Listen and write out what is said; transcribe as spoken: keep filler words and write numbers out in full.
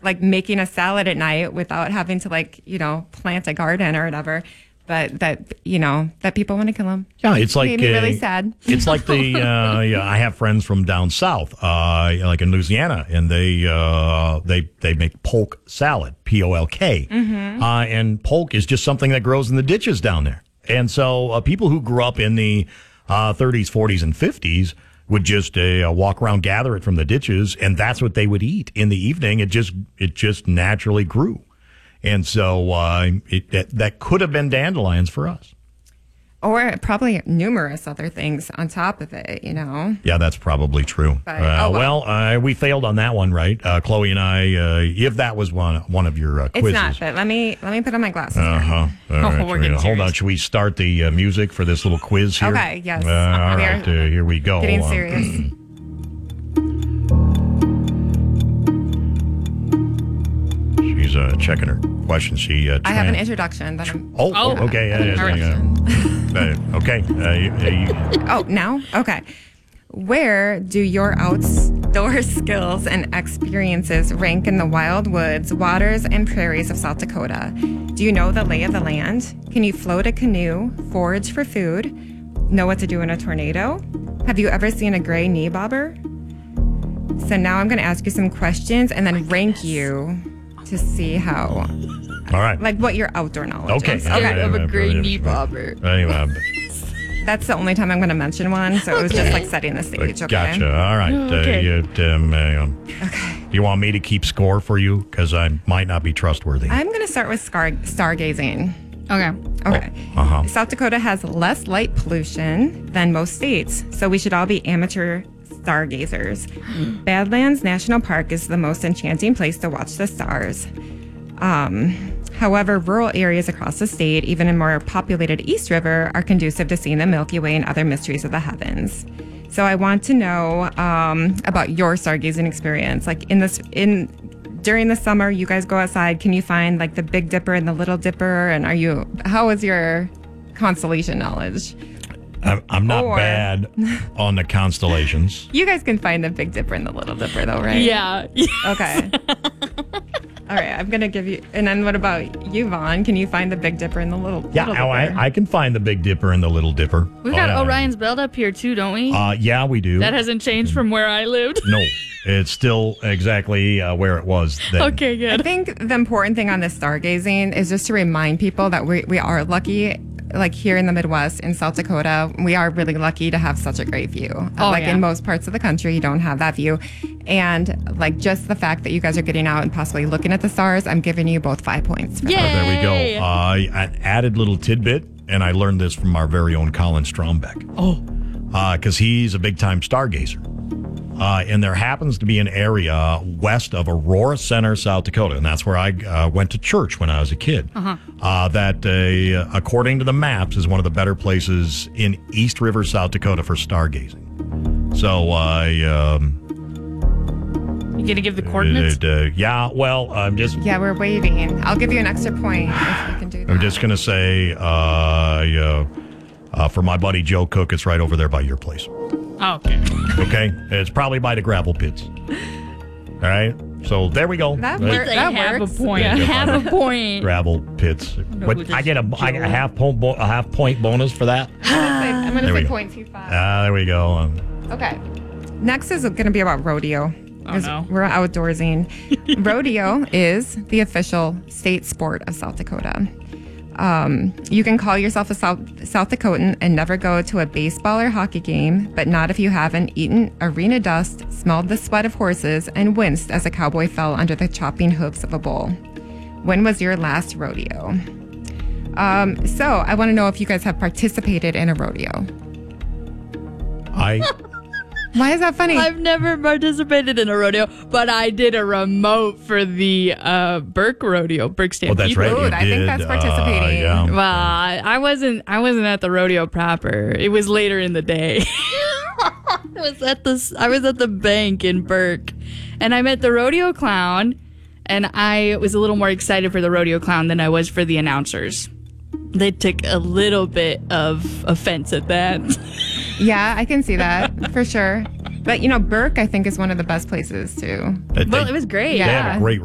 like making a salad at night without having to like, you know, plant a garden or whatever. But that, you know, that people want to kill them. Yeah, it's like made me uh, really sad. It's like the uh, yeah, I have friends from down south, uh, like in Louisiana, and they uh, they they make polk salad, P O L K, Mm-hmm. uh, and polk is just something that grows in the ditches down there. And so uh, people who grew up in the uh, thirties, forties, and fifties would just uh, walk around, gather it from the ditches, and that's what they would eat in the evening. It just it just naturally grew. And so uh, it, that, that could have been dandelions for us. Or probably numerous other things on top of it, you know? Yeah, that's probably true. But, uh, oh, well, well, uh, we failed on that one, right? Uh, Chloe and I, uh, if that was one one of your uh, It's quizzes. not, but let me let me put on my glasses. Uh-huh. All Oh, right, we're getting Hold on. serious. Should we start the uh, music for this little quiz here? Okay, yes. Uh, all We are right, uh, here we go. Getting Uh, serious. She's uh, checking her questions. She, uh, I have an tran- introduction. That I'm, Oh, Oh. oh, okay. Yeah, yeah, All yeah, yeah. Uh, okay. Uh, you, you, oh, now? Okay. Where do your outdoor skills and experiences rank in the wild woods, waters, and prairies of South Dakota? Do you know the lay of the land? Can you float a canoe, forage for food, know what to do in a tornado? Have you ever seen a gray knee bobber? So now I'm going to ask you some questions and then rank you to see how, all right. like what your outdoor knowledge Okay. is. All Okay. right. Of a Uh, gray uh, knee uh, bobber. Anyway, I'm- That's the only time I'm going to mention one. So it was just like setting the stage. Okay. Gotcha. All right. Okay. Uh, you, um, uh, Okay. you want me to keep score for you? Because I might not be trustworthy. I'm going to start with star- stargazing. Okay. Okay. Uh-huh. South Dakota has less light pollution than most states, so we should all be amateur stargazers. Badlands National Park is the most enchanting place to watch the stars. Um, however, rural areas across the state, even in more populated East River, are conducive to seeing the Milky Way and other mysteries of the heavens. So I want to know um, about your stargazing experience. Like in this, in during the summer, you guys go outside. Can you find like the Big Dipper and the Little Dipper? And are you? How is your constellation knowledge? I'm, I'm not Or- bad on the constellations. You guys can find the Big Dipper and the Little Dipper, though, right? Yeah. Okay. All right, I'm gonna give you. And then what about you, Vaughn? Can you find the Big Dipper and the Little? Yeah, little oh, Dipper? I, I can find the Big Dipper and the Little Dipper. We've Oh, got yeah. Orion's Belt up here too, don't we? Uh, yeah, we do. that hasn't changed from where I lived. No, it's still exactly uh, where it was then. Okay, I good. think the important thing on this stargazing is just to remind people that we, we are lucky, like here in the Midwest, in South Dakota, we are really lucky to have such a great view. Oh, like yeah. in most parts of the country, you don't have that view. And like just the fact that you guys are getting out and possibly looking at the stars, I'm giving you both five points. For Yay! that. Uh, there we go. Uh, an added little tidbit, and I learned this from our very own Colin Strombeck. Oh. Because he's a big-time stargazer. Uh, and there happens to be an area west of Aurora Center, South Dakota, and that's where I uh, went to church when I was a kid. Uh-huh. Uh, that, uh, according to the maps, is one of the better places in East River, South Dakota for stargazing. So, I... Um, You gonna give the coordinates? uh, uh, yeah, well, I'm just... Yeah, we're waiting. I'll give you an extra point if you can do that. I'm just going to say, uh, yeah, uh, for my buddy Joe Cook, it's right over there by your place. Oh, okay. Okay? It's probably by the gravel pits. All right? So there we go. That Uh, works. Say That half works. a point. Yeah. Half a point. gravel pits. who But this I get a, I get a Joe- half point bo- a half point bonus for that. I'm going to There we say go. point two five. Ah, there we go. Um, Okay. Next is going to be about rodeo. Oh, 'Cause no. We're outdoorsing. Rodeo is the official state sport of South Dakota. Um, you can call yourself a South, South Dakotan and never go to a baseball or hockey game, but not if you haven't eaten arena dust, smelled the sweat of horses, and winced as a cowboy fell under the chopping hooves of a bull. When was your last rodeo? Um, so I want to know if you guys have participated in a rodeo. I Why is that funny? I've never participated in a rodeo, but I did a remote for the uh, Burke rodeo, Burke oh, Stampede. that's right. Ooh, you I think did, that's uh, participating. yeah. Well, I wasn't. I wasn't at the rodeo proper. It was later in the day. I was at the. I was at the bank in Burke, and I met the rodeo clown, and I was a little more excited for the rodeo clown than I was for the announcers. They took a little bit of offense at that. Yeah, I can see that for sure. But you know, Burke, I think, is one of the best places too. They- Well, it was great. They have a great